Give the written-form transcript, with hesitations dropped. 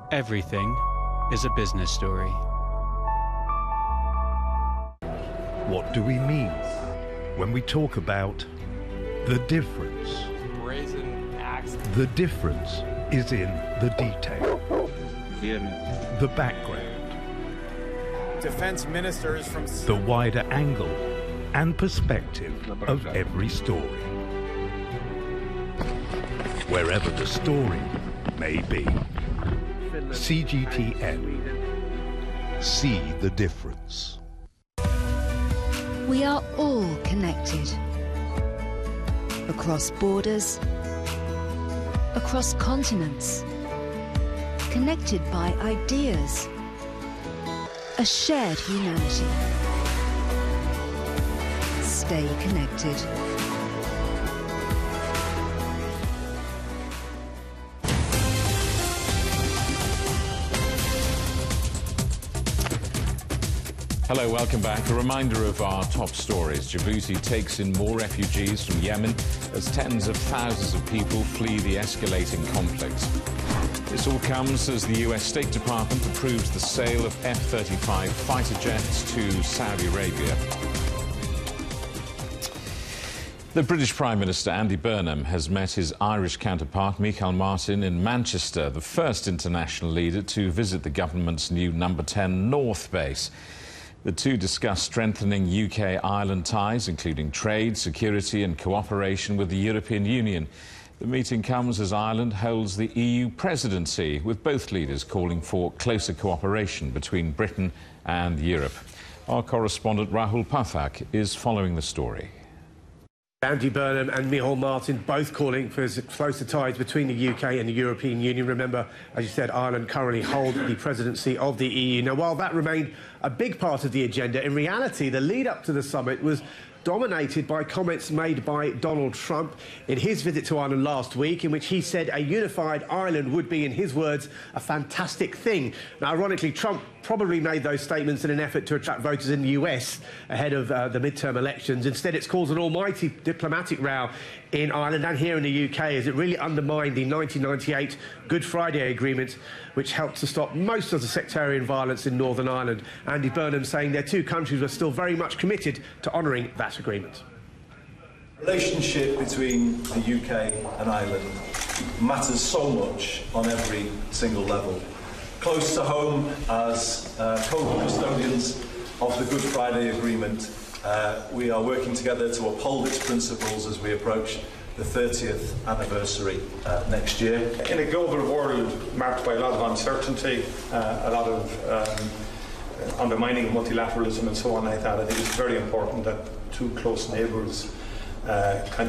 Everything is a business story. What do we mean when we talk about the difference? Brazen axe. The difference is in the detail, the background, Defense ministers from the wider angle and perspective of every story. Wherever the story may be. CGTN. See the difference. We are all connected. Across borders, across continents, connected by ideas, a shared humanity. Stay connected. Hello, welcome back. A reminder of our top stories. Djibouti takes in more refugees from Yemen as tens of thousands of people flee the escalating conflict. This all comes as the US State Department approves the sale of F-35 fighter jets to Saudi Arabia. The British Prime Minister Andy Burnham has met his Irish counterpart Micheál Martin in Manchester, the first international leader to visit the government's new No. 10 North base. The two discussed strengthening UK-Ireland ties, including trade, security and cooperation with the European Union. The meeting comes as Ireland holds the EU presidency, with both leaders calling for closer cooperation between Britain and Europe. Our correspondent Rahul Pathak is following the story. Andy Burnham and Micheál Martin both calling for closer ties between the UK and the European Union. Remember, as you said, Ireland currently hold the presidency of the EU. Now, while that remained a big part of the agenda, in reality, the lead-up to the summit was dominated by comments made by Donald Trump in his visit to Ireland last week, in which he said a unified Ireland would be, in his words, a fantastic thing. Now, ironically, Trump probably made those statements in an effort to attract voters in the US ahead of the midterm elections. Instead, it's caused an almighty diplomatic row in Ireland and here in the UK as it really undermined the 1998 Good Friday Agreement, which helped to stop most of the sectarian violence in Northern Ireland. Andy Burnham saying their two countries were still very much committed to honouring that agreement. The relationship between the UK and Ireland matters so much on every single level. Close to home, as co-custodians of the Good Friday Agreement, we are working together to uphold its principles as we approach the 30th anniversary next year. In a global world marked by a lot of uncertainty, a lot of undermining of multilateralism and so on like that, I think it's very important that two close neighbours can